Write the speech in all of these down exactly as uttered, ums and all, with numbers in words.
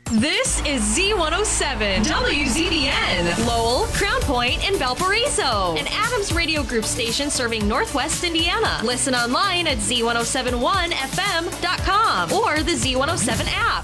This is Z one oh seven, W Z B N, Lowell, Crown Point, and Valparaiso. An Adams Radio Group station serving Northwest Indiana. Listen online at Z one oh seven one F M dot com or the Z one oh seven app.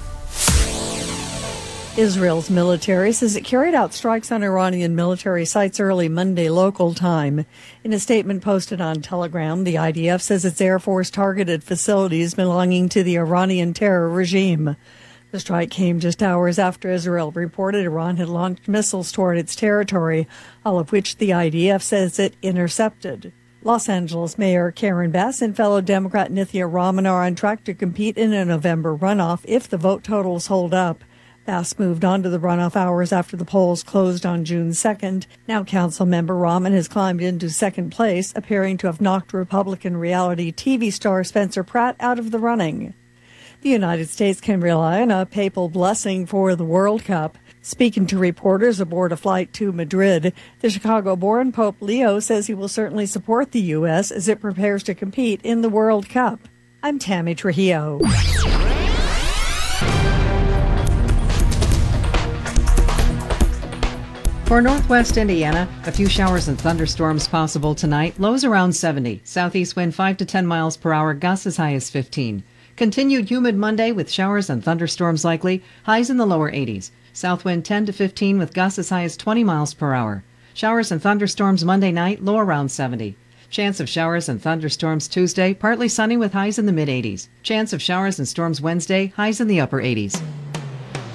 Israel's military says it carried out strikes on Iranian military sites early Monday local time. In a statement posted on Telegram, the I D F says its Air Force targeted facilities belonging to the Iranian terror regime. The strike came just hours after Israel reported Iran had launched missiles toward its territory, all of which the I D F says it intercepted. Los Angeles Mayor Karen Bass and fellow Democrat Nithya Raman are on track to compete in a November runoff if the vote totals hold up. Bass moved on to the runoff hours after the polls closed on June second. Now council member Raman has climbed into second place, appearing to have knocked Republican reality T V star Spencer Pratt out of the running. The United States can rely on a papal blessing for the World Cup. Speaking to reporters aboard a flight to Madrid, the Chicago-born Pope Leo says he will certainly support the U S as it prepares to compete in the World Cup. I'm Tammy Trujillo. For northwest Indiana, a few showers and thunderstorms possible tonight. Lows around seventy. Southeast wind five to ten miles per hour, gusts as high as fifteen. Continued humid Monday with showers and thunderstorms likely. Highs in the lower eighties. South wind ten to fifteen with gusts as high as twenty miles per hour. Showers and thunderstorms Monday night, low around seventy. Chance of showers and thunderstorms Tuesday, partly sunny with highs in the mid eighties. Chance of showers and storms Wednesday, highs in the upper eighties.